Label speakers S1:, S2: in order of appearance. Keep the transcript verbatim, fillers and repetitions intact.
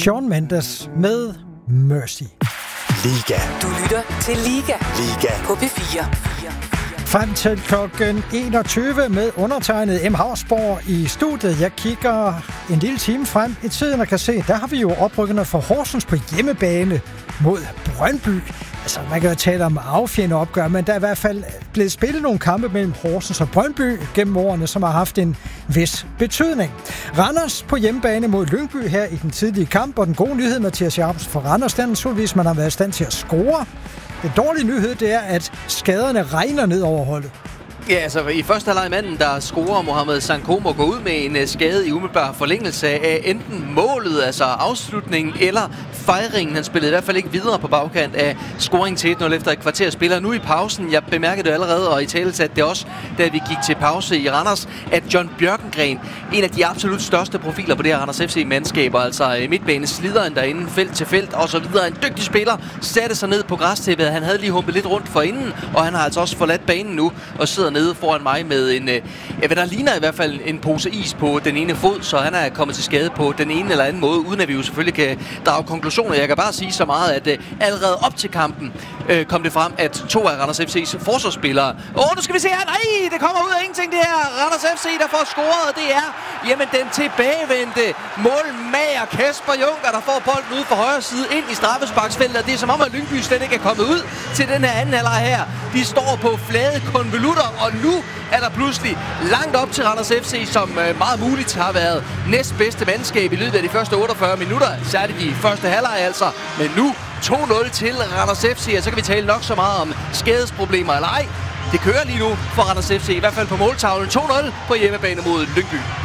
S1: Shawn Mendes med Mercy.
S2: Liga.
S3: Du lytter til Liga.
S2: Liga.
S3: På P fire.
S1: Frem til klokken enogtyve med undertegnet M. Hausborg i studiet. Jeg kigger en lille time frem i tiden og kan se, der har vi jo oprykkerne for Horsens på hjemmebane mod Brøndby. Altså, man kan jo tale om affjende opgør, men der er i hvert fald blevet spillet nogle kampe mellem Horsens og Brøndby gennem årene, som har haft en vis betydning. Randers på hjemmebane mod Lyngby her i den tidlige kamp, og den gode nyhed, Mathias Jacobsen, for Randers, den er naturligvis, man har været i stand til at score. Den dårlige nyhed, det er, at skaderne regner ned over holdet.
S4: Ja, altså i første halvleg manden, der scorer Mohamed Sankomo, går ud med en skade i umiddelbar forlængelse af enten målet, altså afslutningen, eller fejringen. Han spillede i hvert fald ikke videre på bagkant af scoring til et nul efter et kvarter spiller. Nu i pausen, jeg bemærkede det allerede, og i tale satte det også, da vi gik til pause i Randers, at John Bjørkengren, en af de absolut største profiler på det her Randers F C-mandskaber, altså midtbaneslideren derinde, felt til felt og så videre, en dygtig spiller, satte sig ned på græstæppet. Han havde lige humpet lidt rundt for inden, og han har altså også forladt banen nu og sidder nede foran mig med en, ja, hvad der ligner i hvert fald en pose is på den ene fod, så han er kommet til skade på den ene eller anden måde, uden at vi jo selvfølgelig kan drage konklusioner. Jeg kan bare sige så meget, at uh, allerede op til kampen uh, kom det frem, at to af Randers F C's forsvarsspillere, åh, nu skal vi se her, nej, det kommer ud af ingenting, det her Randers F C, der får scoret, det er, jamen, den tilbagevendte målmager Kasper Junker, der får bolden ud fra højre side ind i straffesparksfeltet, og det er som om, at Lyngby slet ikke er kommet ud til den her anden halvleg her. De står på flade konvolutter, og nu er der pludselig langt op til Randers F C, som øh, meget muligt har været næstbedste mandskab i løbet af de første otteogfyrre minutter. Særligt de første halvleg altså. Men nu to nul til Randers F C, og så kan vi tale nok så meget om skadesproblemer eller ej. Det kører lige nu for Randers F C, i hvert fald på måltavlen. to nul på hjemmebane mod Lyngby.